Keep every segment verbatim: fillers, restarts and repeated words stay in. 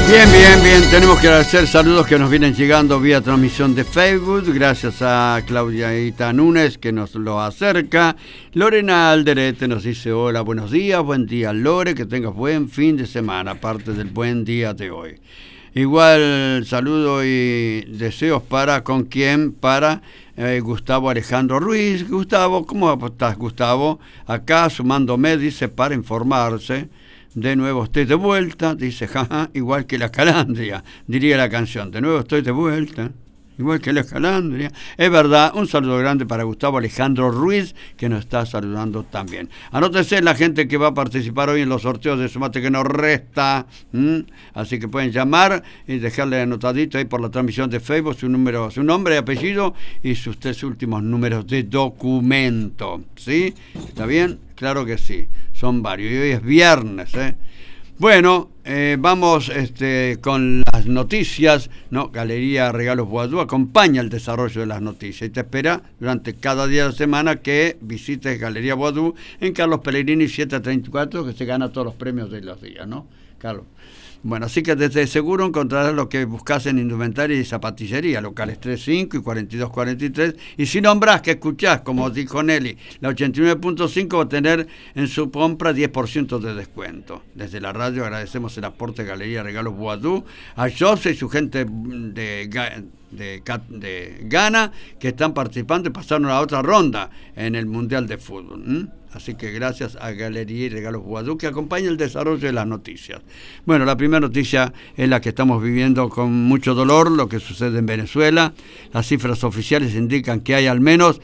Bien, bien, bien. Tenemos que agradecer saludos que nos vienen llegando vía transmisión de Facebook. Gracias a Claudia Ita Núñez que nos lo acerca. Lorena Alderete nos dice hola, buenos días. Buen día, Lore. Que tengas buen fin de semana, aparte del buen día de hoy. Igual saludo y deseos para, ¿con quién? Para eh, Gustavo Alejandro Ruiz. Gustavo, ¿cómo estás, Gustavo? Acá sumándome, dice, para informarse. De nuevo estoy de vuelta, dice, jaja, igual que la calandria, diría la canción. De nuevo estoy de vuelta, igual que la calandria. Es verdad, un saludo grande para Gustavo Alejandro Ruiz, que nos está saludando también. Anótese la gente que va a participar hoy en los sorteos de Sumate que nos resta. ¿Mm? Así que pueden llamar y dejarle anotadito ahí por la transmisión de Facebook su número, su nombre y apellido y sus tres últimos números de documento. ¿Sí? ¿Está bien? Claro que sí. Son varios. Y hoy es viernes, ¿eh? Bueno, eh, vamos este, con las noticias, ¿no? Galería Regalos Boadú acompaña el desarrollo de las noticias y te espera durante cada día de la semana que visites Galería Boadú en Carlos Pellegrini setecientos treinta y cuatro, que se gana todos los premios de los días, ¿no, Carlos? Bueno, así que desde seguro encontrarás lo que buscas en indumentaria y zapatillería, locales treinta y cinco y cuarenta y dos cuarenta y tres. Y si nombrás que escuchás, como dijo Nelly, la ochenta y nueve punto cinco va a tener en su compra diez por ciento de descuento. Desde la radio agradecemos el aporte de Galería Regalos Boadú, a Jose y su gente de, de, de Ghana que están participando y pasaron a la otra ronda en el Mundial de Fútbol. ¿Mm? Así que gracias a Galería y Regalos Boadú que acompaña el desarrollo de las noticias. Bueno, la primera noticia es la que estamos viviendo con mucho dolor, lo que sucede en Venezuela. Las cifras oficiales indican que hay al menos,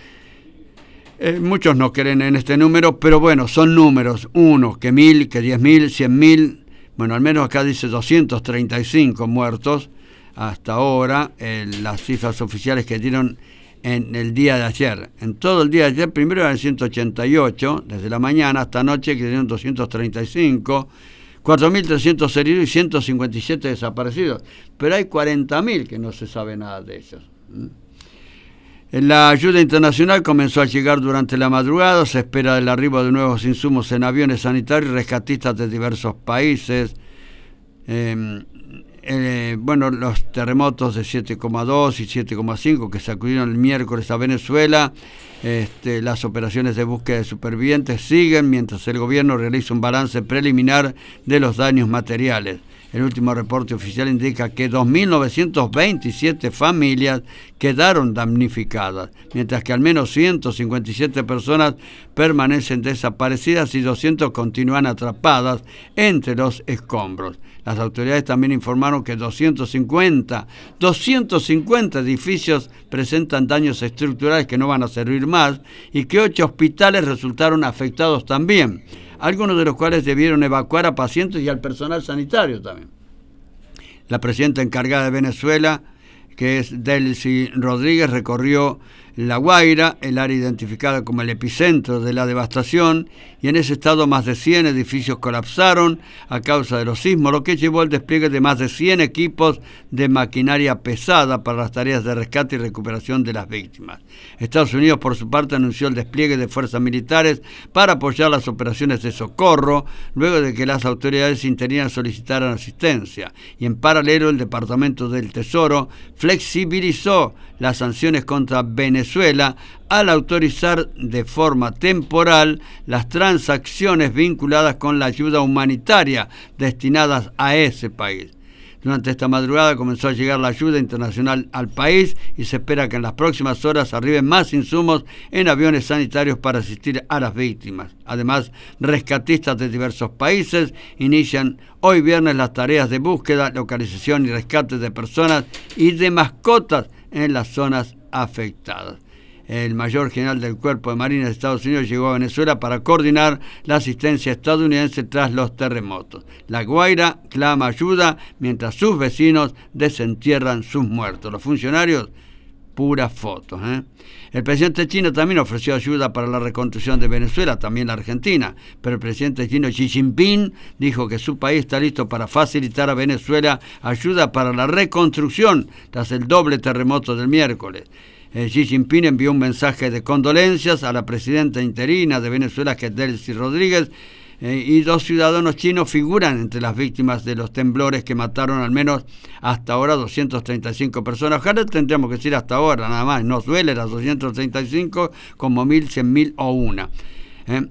eh, muchos no creen en este número, pero bueno, son números. Uno, que mil, que diez mil, cien mil. Bueno, al menos acá dice doscientos treinta y cinco muertos hasta ahora. Eh, las cifras oficiales que dieron en el día de ayer. En todo el día de ayer, primero eran ciento ochenta y ocho, desde la mañana hasta anoche, que dieron doscientos treinta y cinco, cuatro mil trescientos heridos y ciento cincuenta y siete desaparecidos. Pero hay cuarenta mil que no se sabe nada de ellos. La ayuda internacional comenzó a llegar durante la madrugada. Se espera el arribo de nuevos insumos en aviones sanitarios y rescatistas de diversos países. Eh, Eh, bueno, los terremotos de siete coma dos y siete coma cinco que sacudieron el miércoles a Venezuela, este, las operaciones de búsqueda de supervivientes siguen mientras el gobierno realiza un balance preliminar de los daños materiales. El último reporte oficial indica que dos mil novecientas veintisiete familias quedaron damnificadas, mientras que al menos ciento cincuenta y siete personas permanecen desaparecidas y doscientas continúan atrapadas entre los escombros. Las autoridades también informaron que doscientos cincuenta edificios presentan daños estructurales que no van a servir más y que ocho hospitales resultaron afectados también, algunos de los cuales debieron evacuar a pacientes y al personal sanitario también. La presidenta encargada de Venezuela, que es Delcy Rodríguez, recorrió La Guaira, el área identificada como el epicentro de la devastación, y en ese estado más de cien edificios colapsaron a causa de los sismos, lo que llevó al despliegue de más de cien equipos de maquinaria pesada para las tareas de rescate y recuperación de las víctimas. Estados Unidos, por su parte, anunció el despliegue de fuerzas militares para apoyar las operaciones de socorro, luego de que las autoridades interinas solicitaran asistencia, y en paralelo el Departamento del Tesoro flexibilizó las sanciones contra Venezuela al autorizar de forma temporal las transacciones vinculadas con la ayuda humanitaria destinadas a ese país. Durante esta madrugada comenzó a llegar la ayuda internacional al país y se espera que en las próximas horas arriben más insumos en aviones sanitarios para asistir a las víctimas. Además, rescatistas de diversos países inician hoy viernes las tareas de búsqueda, localización y rescate de personas y de mascotas en las zonas afectadas. El mayor general del Cuerpo de Marina de Estados Unidos llegó a Venezuela para coordinar la asistencia estadounidense tras los terremotos. La Guaira clama ayuda mientras sus vecinos desentierran sus muertos. Los funcionarios, puras fotos, ¿eh? El presidente chino también ofreció ayuda para la reconstrucción de Venezuela, también la Argentina, pero el presidente chino Xi Jinping dijo que su país está listo para facilitar a Venezuela ayuda para la reconstrucción tras el doble terremoto del miércoles. Eh, Xi Jinping envió un mensaje de condolencias a la presidenta interina de Venezuela, que es Delcy Rodríguez, eh, y dos ciudadanos chinos figuran entre las víctimas de los temblores que mataron al menos hasta ahora doscientas treinta y cinco personas. Ojalá tendríamos que decir hasta ahora, nada más, nos duele las doscientas treinta y cinco como mil, cien mil o una. ¿eh?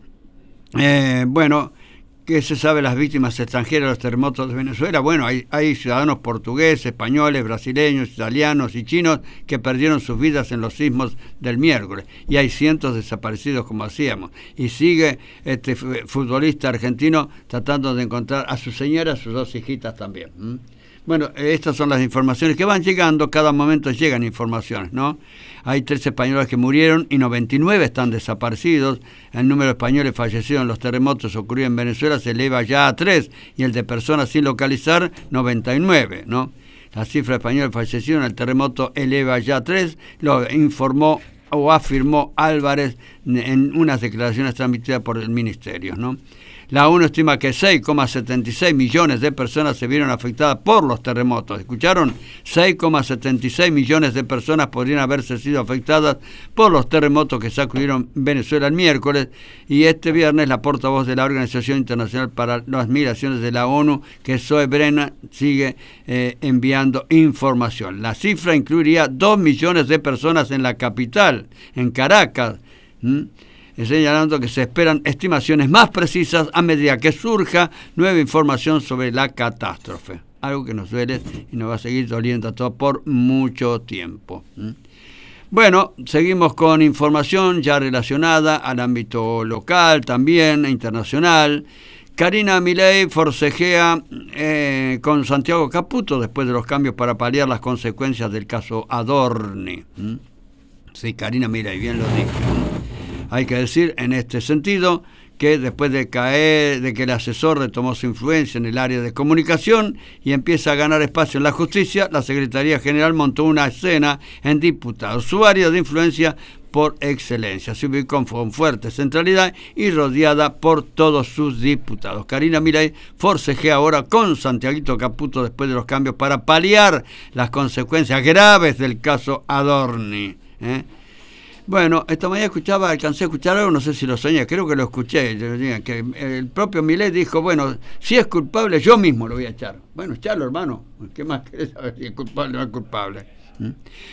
Eh, bueno, ¿qué se sabe de las víctimas extranjeras de los terremotos de Venezuela? Bueno, hay, hay ciudadanos portugueses, españoles, brasileños, italianos y chinos que perdieron sus vidas en los sismos del miércoles. Y hay cientos desaparecidos, como hacíamos. Y sigue este futbolista argentino tratando de encontrar a su señora, a sus dos hijitas también. ¿Mm? Bueno, estas son las informaciones que van llegando, cada momento llegan informaciones, ¿no? Hay tres españoles que murieron y noventa y nueve están desaparecidos. El número de españoles fallecidos en los terremotos ocurridos en Venezuela se eleva ya a tres y el de personas sin localizar, noventa y nueve, ¿no? La cifra de españoles fallecidos en el terremoto eleva ya a tres, lo informó o afirmó Álvarez en unas declaraciones transmitidas por el Ministerio, ¿no? La ONU estima que seis coma setenta y seis millones de personas se vieron afectadas por los terremotos. ¿Escucharon? seis coma setenta y seis millones de personas podrían haberse sido afectadas por los terremotos que sacudieron Venezuela el miércoles. Y este viernes la portavoz de la Organización Internacional para las Migraciones de la ONU, que es Zoe Brennan, sigue eh, enviando información. La cifra incluiría dos millones de personas en la capital, en Caracas. ¿Mm? Señalando que se esperan estimaciones más precisas a medida que surja nueva información sobre la catástrofe. Algo que nos duele y nos va a seguir doliendo a todos por mucho tiempo. Bueno, seguimos con información ya relacionada al ámbito local, también internacional. Karina Milei forcejea eh, con Santiago Caputo después de los cambios para paliar las consecuencias del caso Adorni. ¿Mm? Sí, Karina Milei, bien lo dijo. Hay que decir en este sentido que después de caer, de que el asesor retomó su influencia en el área de comunicación y empieza a ganar espacio en la justicia, la Secretaría General montó una escena en diputados. Su área de influencia por excelencia se ubicó con fuerte centralidad y rodeada por todos sus diputados. Karina Milei forcejea ahora con Santiaguito Caputo después de los cambios para paliar las consecuencias graves del caso Adorni. ¿eh? Bueno, esta mañana escuchaba, alcancé a escuchar algo, no sé si lo soñé, creo que lo escuché, que el propio Milei dijo, bueno, si es culpable, yo mismo lo voy a echar. Bueno, echarlo, hermano, ¿qué más querés saber si es culpable o no es culpable? ¿Mm?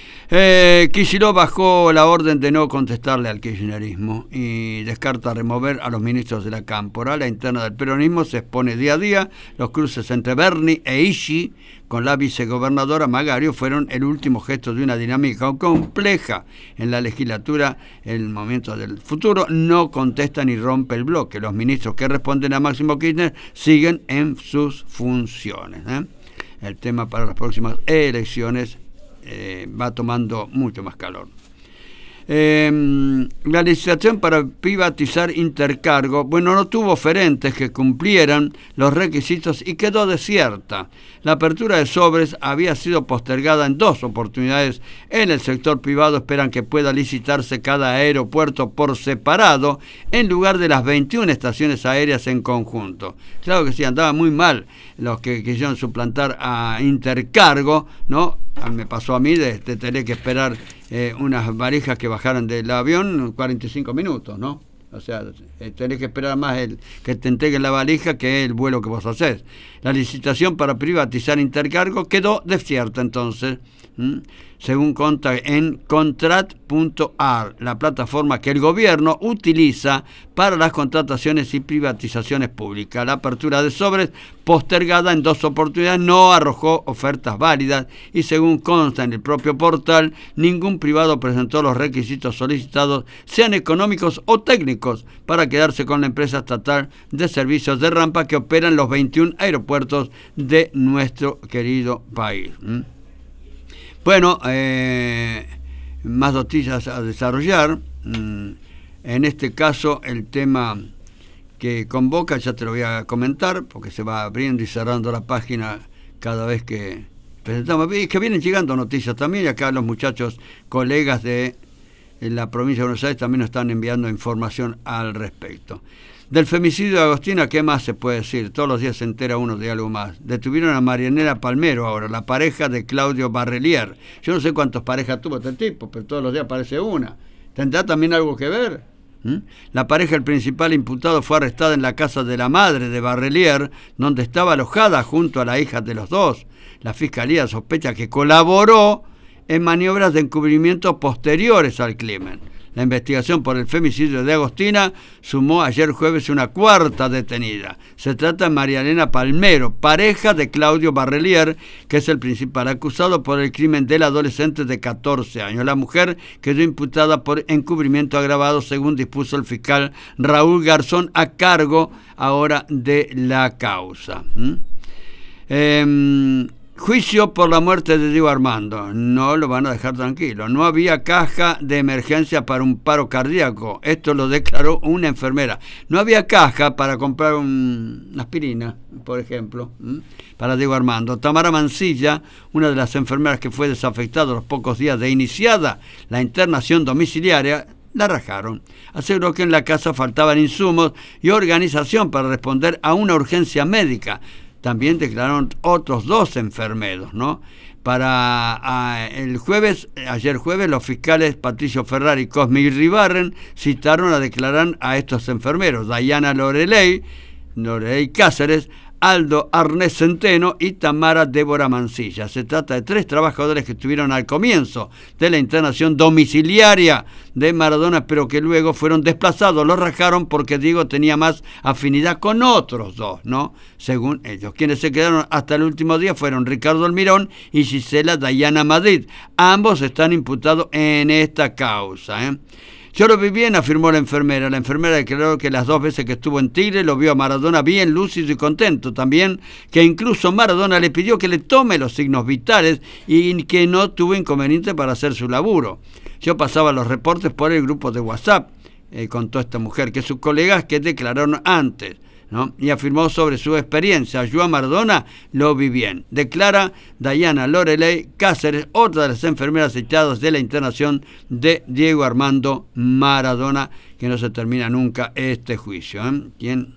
Eh, Kicillof bajó la orden de no contestarle al kirchnerismo y descarta remover a los ministros de la Cámpora. La interna del peronismo se expone día a día. Los cruces entre Berni e Ishi con la vicegobernadora Magario fueron el último gesto de una dinámica compleja en la legislatura. En el momento del futuro no contesta ni rompe el bloque. Los ministros que responden a Máximo Kirchner siguen en sus funciones. ¿eh? El tema para las próximas elecciones Eh, va tomando mucho más calor. Eh, la licitación para privatizar Intercargo, bueno, no tuvo oferentes que cumplieran los requisitos y quedó desierta. La apertura de sobres había sido postergada en dos oportunidades. En el sector privado esperan que pueda licitarse cada aeropuerto por separado en lugar de las veintiuna estaciones aéreas en conjunto. Claro que sí, andaba muy mal los que quisieron suplantar a Intercargo, ¿no? Me pasó a mí de, de tener que esperar eh, unas valijas que bajaran del avión cuarenta y cinco minutos, ¿no? O sea, eh, tenés que esperar más el que te entreguen la valija que el vuelo que vos hacés. La licitación para privatizar Intercargo quedó desierta entonces, ¿m? según consta en contrat punto a r, la plataforma que el gobierno utiliza para las contrataciones y privatizaciones públicas. La apertura de sobres, postergada en dos oportunidades, no arrojó ofertas válidas y según consta en el propio portal, ningún privado presentó los requisitos solicitados, sean económicos o técnicos, para quedarse con la empresa estatal de servicios de rampa que opera en los veintiún aeropuertos de nuestro querido país. ¿Mm? Bueno, eh, más noticias a desarrollar. Mm, en este caso, el tema que convoca, ya te lo voy a comentar, porque se va abriendo y cerrando la página cada vez que presentamos. Y que vienen llegando noticias también, y acá los muchachos, colegas de la provincia de Buenos Aires, también nos están enviando información al respecto. Del femicidio de Agostina, ¿qué más se puede decir? Todos los días se entera uno de algo más. Detuvieron a Marianela Palmero ahora, la pareja de Claudio Barrelier. Yo no sé cuántas parejas tuvo este tipo, pero todos los días aparece una. ¿Tendrá también algo que ver? ¿Mm? La pareja del principal imputado fue arrestada en la casa de la madre de Barrelier, donde estaba alojada junto a la hija de los dos. La fiscalía sospecha que colaboró en maniobras de encubrimiento posteriores al crimen. La investigación por el femicidio de Agostina sumó ayer jueves una cuarta detenida. Se trata de María Elena Palmero, pareja de Claudio Barrelier, que es el principal acusado por el crimen del adolescente de catorce años. La mujer quedó imputada por encubrimiento agravado, según dispuso el fiscal Raúl Garzón, a cargo ahora de la causa. ¿Mm? Eh, Juicio por la muerte de Diego Armando. No lo van a dejar tranquilo. No había caja de emergencia para un paro cardíaco. Esto lo declaró una enfermera. No había caja para comprar un, una aspirina, por ejemplo, ¿m? para Diego Armando. Tamara Mancilla, una de las enfermeras que fue desafectada a los pocos días de iniciada la internación domiciliaria, la rajaron. Aseguró que en la casa faltaban insumos y organización para responder a una urgencia médica. También declararon otros dos enfermeros, ¿no? Para a, el jueves, ayer jueves, los fiscales Patricio Ferrari y Cosme Irribarren citaron a declarar a estos enfermeros, Dayana Loreley, Loreley Cáceres, Aldo Arnés Centeno y Tamara Débora Mancilla. Se trata de tres trabajadores que estuvieron al comienzo de la internación domiciliaria de Maradona, pero que luego fueron desplazados, los rajaron porque Diego tenía más afinidad con otros dos, ¿no? Según ellos. Quienes se quedaron hasta el último día fueron Ricardo Almirón y Gisela Dayana Madrid. Ambos están imputados en esta causa, ¿eh? Yo lo vi bien, afirmó la enfermera. La enfermera declaró que las dos veces que estuvo en Tigre lo vio a Maradona bien, lúcido y contento. También que incluso Maradona le pidió que le tome los signos vitales y que no tuvo inconveniente para hacer su laburo. Yo pasaba los reportes por el grupo de WhatsApp, eh, contó esta mujer, que sus colegas que declararon antes, ¿no? Y afirmó sobre su experiencia. Yo a Maradona lo vi bien. Declara Dayana Loreley Cáceres, otra de las enfermeras echadas de la internación de Diego Armando Maradona, que no se termina nunca este juicio, ¿eh? ¿Quién?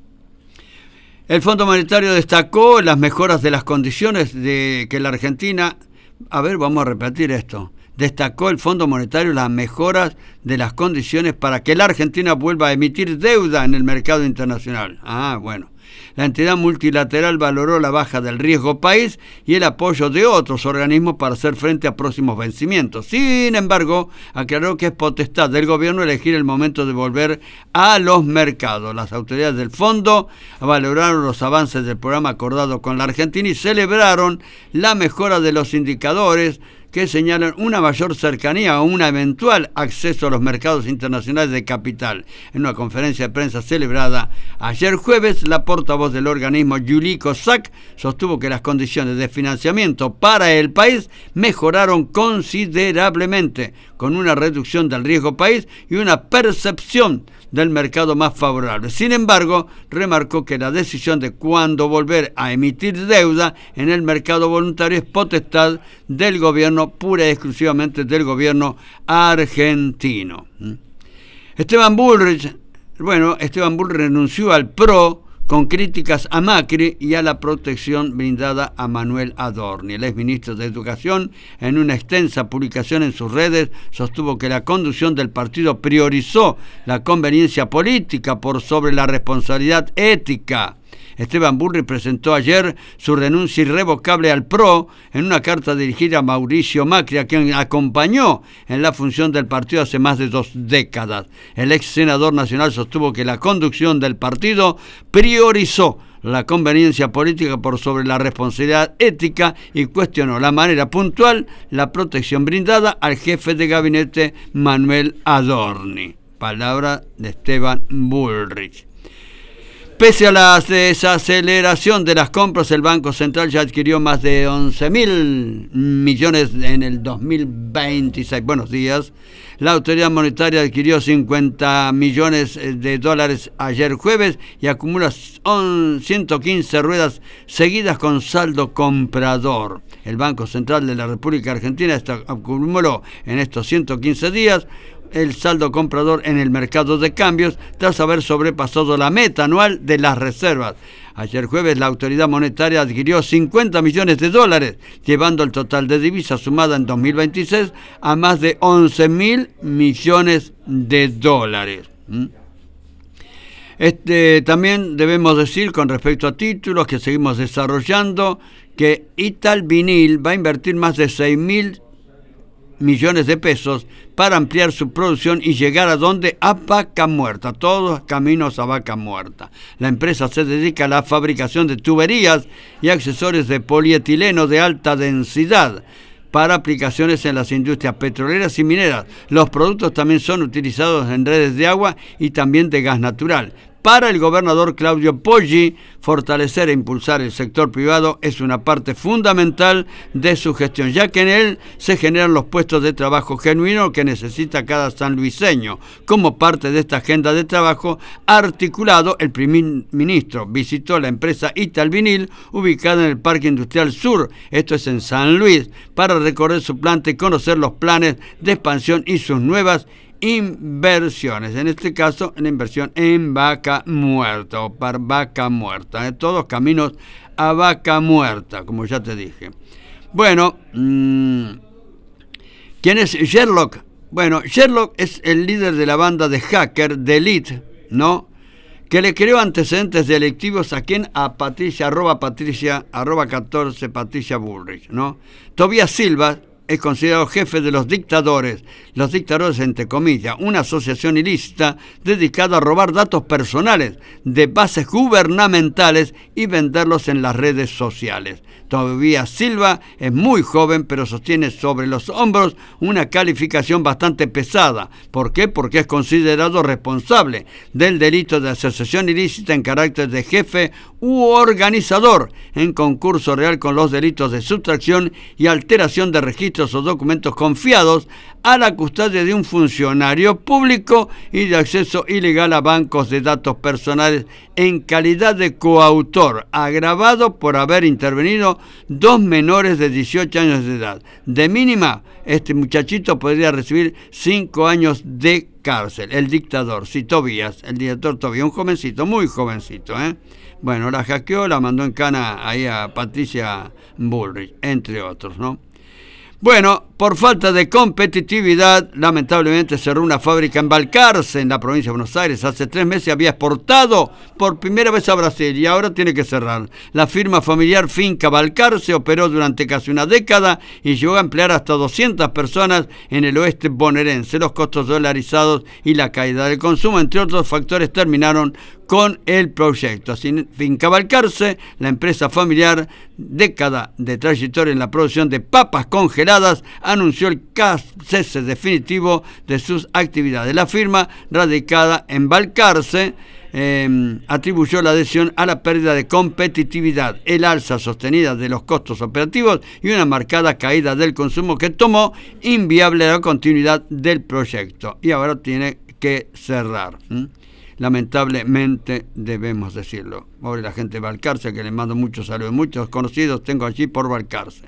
El Fondo Monetario destacó las mejoras de las condiciones de que la Argentina... A ver, vamos a repetir esto. Destacó el Fondo Monetario las mejoras de las condiciones para que la Argentina vuelva a emitir deuda en el mercado internacional. Ah, bueno. La entidad multilateral valoró la baja del riesgo país y el apoyo de otros organismos para hacer frente a próximos vencimientos. Sin embargo, aclaró que es potestad del gobierno elegir el momento de volver a los mercados. Las autoridades del fondo valoraron los avances del programa acordado con la Argentina y celebraron la mejora de los indicadores que señalan una mayor cercanía a un eventual acceso a los mercados internacionales de capital. En una conferencia de prensa celebrada ayer jueves, la portavoz del organismo, Julie Cossack, sostuvo que las condiciones de financiamiento para el país mejoraron considerablemente, con una reducción del riesgo país y una percepción del mercado más favorable. Sin embargo, remarcó que la decisión de cuándo volver a emitir deuda en el mercado voluntario es potestad del gobierno, pura y exclusivamente del gobierno argentino. Esteban Bullrich, bueno, Esteban Bullrich renunció al P R O con críticas a Macri y a la protección brindada a Manuel Adorni. El exministro de Educación, en una extensa publicación en sus redes, sostuvo que la conducción del partido priorizó la conveniencia política por sobre la responsabilidad ética. Esteban Bullrich presentó ayer su renuncia irrevocable al P R O en una carta dirigida a Mauricio Macri, a quien acompañó en la función del partido hace más de dos décadas. El ex senador nacional sostuvo que la conducción del partido priorizó la conveniencia política por sobre la responsabilidad ética y cuestionó la manera puntual la protección brindada al jefe de gabinete Manuel Adorni. Palabra de Esteban Bullrich. Pese a la desaceleración de las compras, el Banco Central ya adquirió más de once mil millones en el dos mil veintiséis. Buenos días. La autoridad monetaria adquirió cincuenta millones de dólares ayer jueves y acumula ciento quince ruedas seguidas con saldo comprador. El Banco Central de la República Argentina acumuló en estos ciento quince días el saldo comprador en el mercado de cambios tras haber sobrepasado la meta anual de las reservas. Ayer jueves la autoridad monetaria adquirió cincuenta millones de dólares, llevando el total de divisas sumada en dos mil veintiséis a más de once mil millones de dólares. ¿Mm? Este, también debemos decir, con respecto a títulos que seguimos desarrollando, que Italvinil va a invertir más de seis mil millones de pesos para ampliar su producción y llegar a donde a Vaca Muerta, todos caminos a Vaca Muerta. La empresa se dedica a la fabricación de tuberías y accesorios de polietileno de alta densidad para aplicaciones en las industrias petroleras y mineras. Los productos también son utilizados en redes de agua y también de gas natural. Para el gobernador Claudio Poggi, fortalecer e impulsar el sector privado es una parte fundamental de su gestión, ya que en él se generan los puestos de trabajo genuinos que necesita cada sanluiseño. Como parte de esta agenda de trabajo articulado, el primer ministro visitó la empresa Italvinil, ubicada en el Parque Industrial Sur, esto es en San Luis, para recorrer su planta y conocer los planes de expansión y sus nuevas inversiones, en este caso la inversión en Vaca Muerta o para Vaca Muerta, ¿eh? Todos caminos a Vaca Muerta, como ya te dije. Bueno, mmm, ¿quién es Sherlock? Bueno, Sherlock es el líder de la banda de hacker de Elite, ¿no? Que le creó antecedentes delictivos a quien, a Patricia, arroba Patricia, arroba catorce, Patricia Bullrich, ¿no? Tobías Silva es considerado jefe de los dictadores, los dictadores entre comillas, una asociación ilícita dedicada a robar datos personales de bases gubernamentales y venderlos en las redes sociales. Tobías Silva es muy joven, pero sostiene sobre los hombros una calificación bastante pesada. ¿Por qué? Porque es considerado responsable del delito de asociación ilícita en carácter de jefe u organizador, en concurso real con los delitos de sustracción y alteración de registros o documentos confiados a la custodia de un funcionario público y de acceso ilegal a bancos de datos personales en calidad de coautor, agravado por haber intervenido dos menores de dieciocho años de edad. De mínima, este muchachito podría recibir cinco años de cárcel. El dictador, sí, Tobías, el director Tobías, un jovencito, muy jovencito, ¿eh? Bueno, la hackeó, la mandó en cana ahí a Patricia Bullrich, entre otros, ¿no? Bueno, por falta de competitividad, lamentablemente cerró una fábrica en Balcarce, en la provincia de Buenos Aires. Hace tres meses había exportado por primera vez a Brasil y ahora tiene que cerrar. La firma familiar Finca Balcarce operó durante casi una década y llegó a emplear hasta doscientas personas en el oeste bonaerense. Los costos dolarizados y la caída del consumo, entre otros factores, terminaron con el proyecto. Así, Finca Balcarce, la empresa familiar, década de trayectoria en la producción de papas congeladas, anunció el cese definitivo de sus actividades. La firma, radicada en Balcarce, eh, atribuyó la adhesión a la pérdida de competitividad, el alza sostenida de los costos operativos y una marcada caída del consumo que tomó inviable la continuidad del proyecto. Y ahora tiene que cerrar. ¿Mm? Lamentablemente debemos decirlo. Pobre la gente de Balcarce, que le mando muchos saludos, muchos conocidos tengo allí por Balcarce.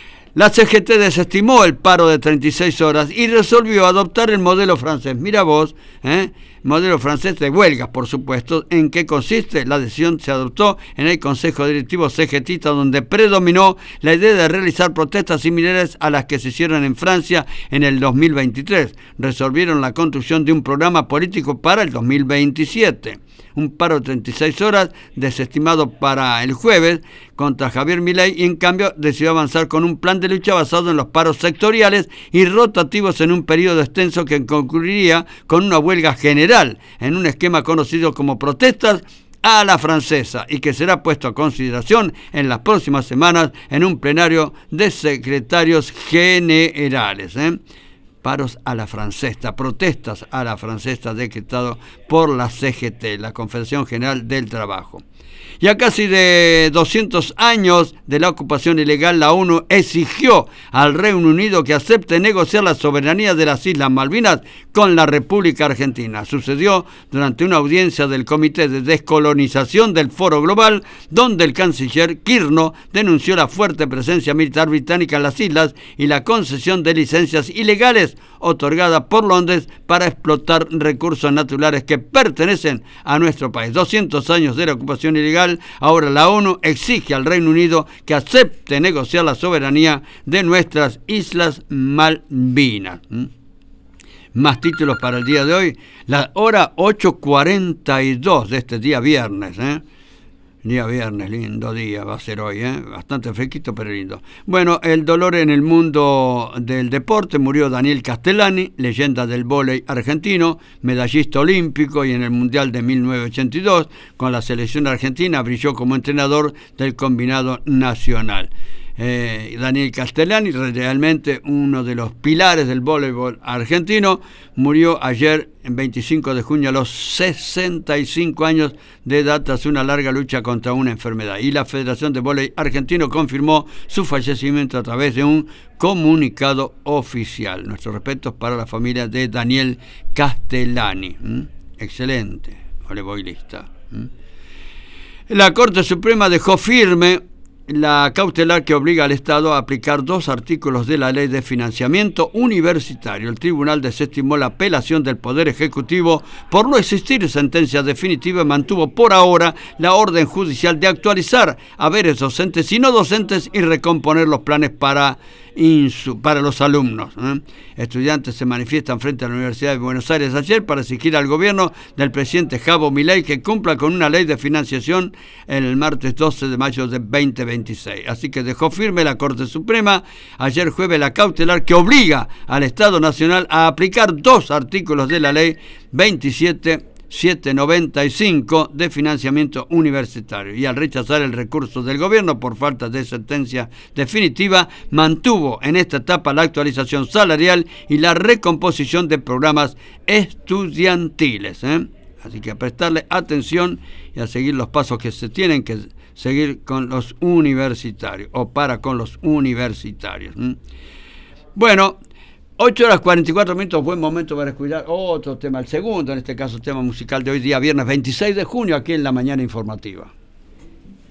La C G T desestimó el paro de treinta y seis horas y resolvió adoptar el modelo francés. Mira vos, ¿eh? Modelo francés de huelgas, por supuesto. ¿En qué consiste? La decisión se adoptó en el Consejo Directivo CGTista, donde predominó la idea de realizar protestas similares a las que se hicieron en Francia en el dos mil veintitrés. Resolvieron la construcción de un programa político para el dos mil veintisiete. Un paro de treinta y seis horas desestimado para el jueves contra Javier Milei, y en cambio decidió avanzar con un plan de lucha basado en los paros sectoriales y rotativos en un periodo extenso que concluiría con una huelga general en un esquema conocido como protestas a la francesa y que será puesto a consideración en las próximas semanas en un plenario de secretarios generales, ¿eh? Paros a la francesa, protestas a la francesa decretado por la C G T, la Confederación General del Trabajo. Y a casi de doscientos años de la ocupación ilegal, la ONU exigió al Reino Unido que acepte negociar la soberanía de las Islas Malvinas con la República Argentina. Sucedió durante una audiencia del Comité de Descolonización del Foro Global, donde el canciller Kirno denunció la fuerte presencia militar británica en las islas y la concesión de licencias ilegales otorgadas por Londres para explotar recursos naturales que pertenecen a nuestro país. doscientos años de la ocupación ilegal. Ahora la ONU exige al Reino Unido que acepte negociar la soberanía de nuestras Islas Malvinas. ¿Mm? Más títulos para el día de hoy. La hora ocho cuarenta y dos de este día viernes, ¿eh? Día viernes, lindo día va a ser hoy, ¿eh? Bastante fresquito, pero lindo. Bueno, el dolor en el mundo del deporte. Murió Daniel Castellani, leyenda del vóley argentino, medallista olímpico, y en el Mundial de mil novecientos ochenta y dos, con la selección argentina, brilló como entrenador del combinado nacional. Eh, Daniel Castellani, realmente uno de los pilares del voleibol argentino, murió ayer, en veinticinco de junio, a los sesenta y cinco años de edad, tras una larga lucha contra una enfermedad. Y la Federación de Voleibol Argentino confirmó su fallecimiento a través de un comunicado oficial. Nuestros respetos para la familia de Daniel Castellani. ¿Mm? Excelente voleibolista. ¿Mm? La Corte Suprema dejó firme la cautelar que obliga al Estado a aplicar dos artículos de la Ley de Financiamiento Universitario. El tribunal desestimó la apelación del Poder Ejecutivo por no existir sentencia definitiva y mantuvo por ahora la orden judicial de actualizar haberes docentes y no docentes y recomponer los planes para, insu, para los alumnos. ¿eh? Estudiantes se manifiestan frente a la Universidad de Buenos Aires ayer para exigir al gobierno del presidente Javier Milei que cumpla con una ley de financiación el martes doce de mayo de veinte veintiséis. Así que dejó firme la Corte Suprema ayer jueves la cautelar que obliga al Estado Nacional a aplicar dos artículos de la Ley veintisiete mil setecientos noventa y cinco de financiamiento universitario, y al rechazar el recurso del gobierno por falta de sentencia definitiva, mantuvo en esta etapa la actualización salarial y la recomposición de programas estudiantiles. ¿eh? Así que a prestarle atención y a seguir los pasos que se tienen que seguir con los universitarios, o para con los universitarios. ¿eh? Bueno, ocho horas cuarenta y cuatro minutos, buen momento para escuchar otro tema, el segundo, en este caso tema musical de hoy día, viernes veintiséis de junio, aquí en La Mañana Informativa.